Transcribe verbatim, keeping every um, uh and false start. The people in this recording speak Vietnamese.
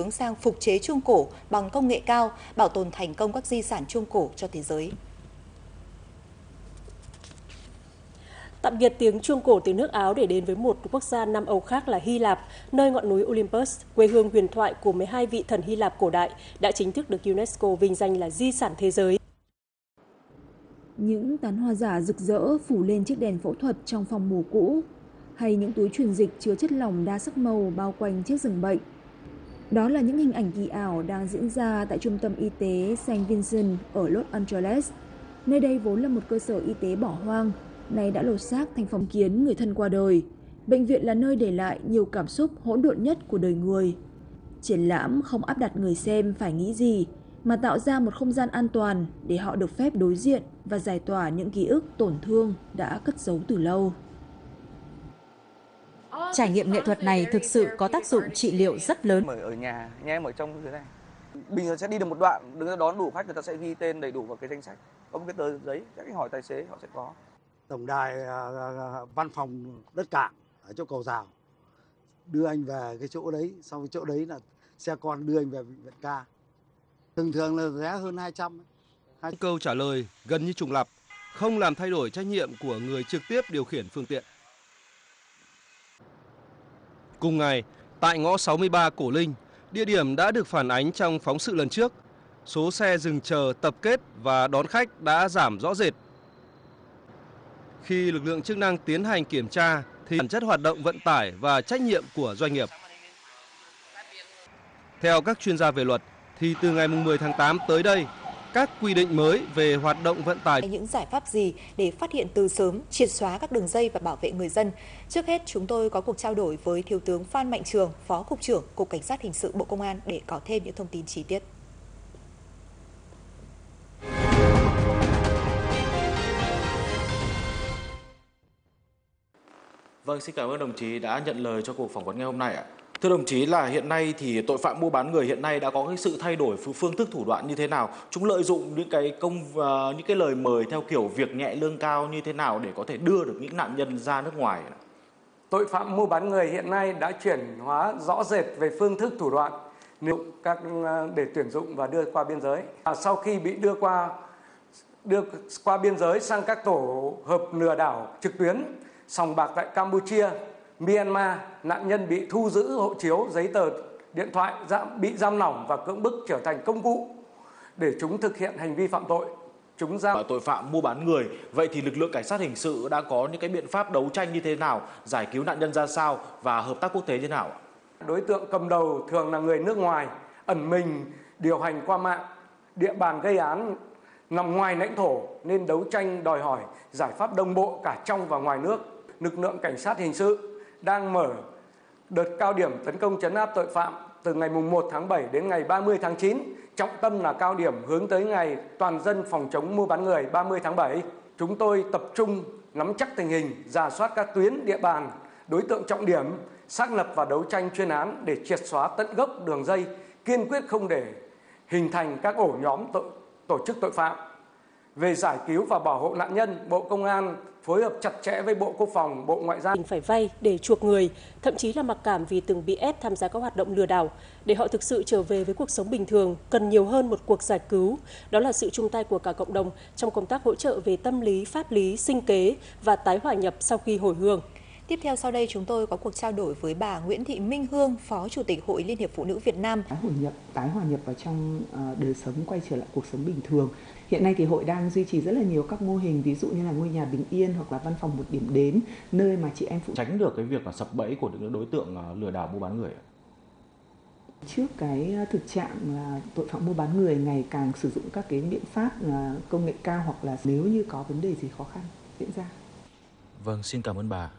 hướng sang phục chế chuông cổ bằng công nghệ cao, bảo tồn thành công các di sản chuông cổ cho thế giới. Tạm biệt tiếng chuông cổ từ nước Áo để đến với một quốc gia Nam Âu khác là Hy Lạp, nơi ngọn núi Olympus, quê hương huyền thoại của mười hai vị thần Hy Lạp cổ đại, đã chính thức được UNESCO vinh danh là di sản thế giới. Những tán hoa giả rực rỡ phủ lên chiếc đèn phẫu thuật trong phòng mổ cũ, hay những túi truyền dịch chứa chất lỏng đa sắc màu bao quanh chiếc giường bệnh. Đó là những hình ảnh kỳ ảo đang diễn ra tại trung tâm y tế Saint Vincent ở Los Angeles. Nơi đây vốn là một cơ sở y tế bỏ hoang, nay đã lột xác thành phòng kiến người thân qua đời. Bệnh viện là nơi để lại nhiều cảm xúc hỗn độn nhất của đời người. Triển lãm không áp đặt người xem phải nghĩ gì, mà tạo ra một không gian an toàn để họ được phép đối diện và giải tỏa những ký ức tổn thương đã cất giấu từ lâu. Trải nghiệm nghệ thuật này thực sự có tác dụng trị liệu rất lớn. Mở ở nhà, nhà em ở trong dưới này. Bình thường sẽ đi được một đoạn, đứng ra đón đủ khách, người ta sẽ ghi tên đầy đủ vào cái danh sách. Có một cái tờ giấy, các cái hỏi tài xế họ sẽ có. Tổng đài uh, văn phòng Đất Cảng ở chỗ cầu Rào đưa anh về cái chỗ đấy, sau cái chỗ đấy là xe con đưa anh về bệnh viện ca. Thường thường là giá hơn hai trăm. Câu trả lời gần như trùng lặp, không làm thay đổi trách nhiệm của người trực tiếp điều khiển phương tiện. Cùng ngày, tại ngõ sáu mươi ba Cổ Linh, địa điểm đã được phản ánh trong phóng sự lần trước, số xe dừng chờ tập kết và đón khách đã giảm rõ rệt. Khi lực lượng chức năng tiến hành kiểm tra thì bản chất hoạt động vận tải và trách nhiệm của doanh nghiệp. Theo các chuyên gia về luật thì từ ngày mười tháng tám tới đây, các quy định mới về hoạt động vận tải. Những giải pháp gì để phát hiện từ sớm, triệt xóa các đường dây và bảo vệ người dân? Trước hết, chúng tôi có cuộc trao đổi với Thiếu tướng Phan Mạnh Trường, Phó Cục trưởng Cục Cảnh sát Hình sự Bộ Công an để có thêm những thông tin chi tiết. Vâng, xin cảm ơn đồng chí đã nhận lời cho cuộc phỏng vấn ngày hôm nay ạ. Thưa đồng chí, là hiện nay thì tội phạm mua bán người hiện nay đã có cái sự thay đổi phương thức thủ đoạn như thế nào? Chúng lợi dụng những cái công uh, những cái lời mời theo kiểu việc nhẹ lương cao như thế nào để có thể đưa được những nạn nhân ra nước ngoài? Tội phạm mua bán người hiện nay đã chuyển hóa rõ rệt về phương thức thủ đoạn, nếu các để tuyển dụng và đưa qua biên giới. À, sau khi bị đưa qua đưa qua biên giới sang các tổ hợp lừa đảo trực tuyến, sòng bạc tại Campuchia, Myanmar, nạn nhân bị thu giữ hộ chiếu, giấy tờ, điện thoại, bị giam lỏng và cưỡng bức trở thành công cụ để chúng thực hiện hành vi phạm tội. Chúng giam tội phạm mua bán người. Vậy thì lực lượng cảnh sát hình sự đã có những cái biện pháp đấu tranh như thế nào, giải cứu nạn nhân ra sao và hợp tác quốc tế như thế nào? Đối tượng cầm đầu thường là người nước ngoài, ẩn mình, điều hành qua mạng, địa bàn gây án nằm ngoài lãnh thổ nên đấu tranh đòi hỏi giải pháp đồng bộ cả trong và ngoài nước. Lực lượng cảnh sát hình sự đang mở đợt cao điểm tấn công trấn áp tội phạm từ ngày mùng một tháng bảy đến ngày ba mươi tháng chín. Trọng tâm là cao điểm hướng tới ngày toàn dân phòng chống mua bán người ba mươi tháng bảy. Chúng tôi tập trung nắm chắc tình hình, rà soát các tuyến địa bàn, đối tượng trọng điểm, xác lập và đấu tranh chuyên án để triệt xóa tận gốc đường dây, kiên quyết không để hình thành các ổ nhóm tội, tổ chức tội phạm. Về giải cứu và bảo hộ nạn nhân, Bộ Công an phối hợp chặt chẽ với Bộ Quốc phòng, Bộ Ngoại giao. Phải vay để chuộc người, thậm chí là mặc cảm vì từng bị ép tham gia các hoạt động lừa đảo. Để họ thực sự trở về với cuộc sống bình thường, cần nhiều hơn một cuộc giải cứu. Đó là sự chung tay của cả cộng đồng trong công tác hỗ trợ về tâm lý, pháp lý, sinh kế và tái hòa nhập sau khi hồi hương. Tiếp theo sau đây chúng tôi có cuộc trao đổi với bà Nguyễn Thị Minh Hương, Phó Chủ tịch Hội Liên hiệp Phụ nữ Việt Nam. Hội nhập, tái hòa nhập vào trong đời sống, quay trở lại cuộc sống bình thường. Hiện nay thì hội đang duy trì rất là nhiều các mô hình, ví dụ như là ngôi nhà bình yên hoặc là văn phòng một điểm đến, nơi mà chị em phụ tránh được cái việc là sập bẫy của những đối tượng lừa đảo mua bán người. Trước cái thực trạng là tội phạm mua bán người ngày càng sử dụng các cái biện pháp công nghệ cao, hoặc là nếu như có vấn đề gì khó khăn diễn ra. Vâng, xin cảm ơn bà.